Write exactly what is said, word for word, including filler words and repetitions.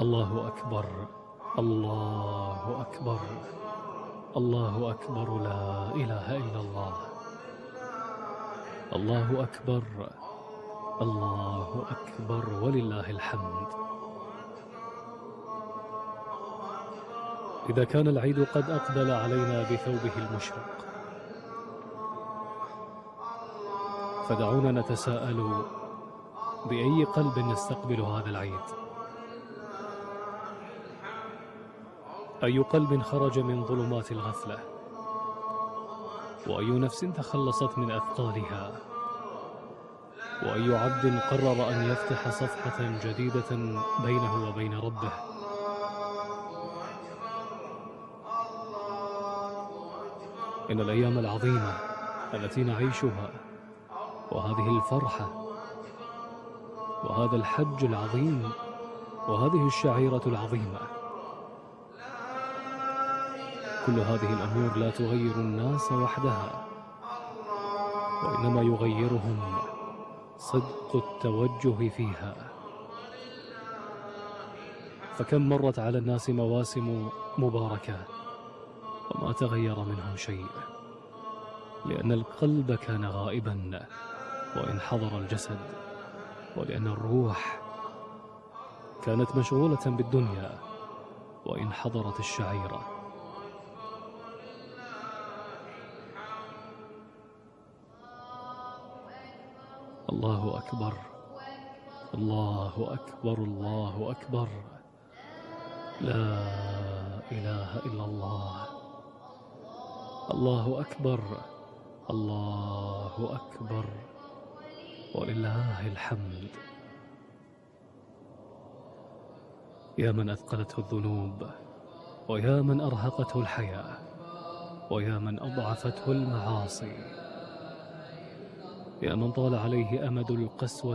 الله أكبر، الله أكبر، الله أكبر، لا إله إلا الله. الله أكبر، الله أكبر، ولله الحمد. إذا كان العيد قد أقبل علينا بثوبه المشرق، فدعونا نتساءل بأي قلب نستقبل هذا العيد؟ أي قلب خرج من ظلمات الغفلة؟ وأي نفس تخلصت من أثقالها؟ وأي عبد قرر أن يفتح صفحة جديدة بينه وبين ربه؟ إن الأيام العظيمة التي نعيشها، وهذه الفرحة، وهذا الحج العظيم، وهذه الشعيرة العظيمة، كل هذه الأمور لا تغير الناس وحدها، وإنما يغيرهم صدق التوجه فيها. فكم مرت على الناس مواسم مباركة وما تغير منهم شيء، لأن القلب كان غائبا وإن حضر الجسد، ولأن الروح كانت مشغولة بالدنيا وإن حضرت الشعيرة. الله أكبر، الله أكبر، الله أكبر، لا إله إلا الله. الله أكبر، الله أكبر، ولله الحمد. يا من أثقلته الذنوب، ويا من أرهقته الحياة، ويا من أضعفته المعاصي، يا من طال عليه أمد القسوة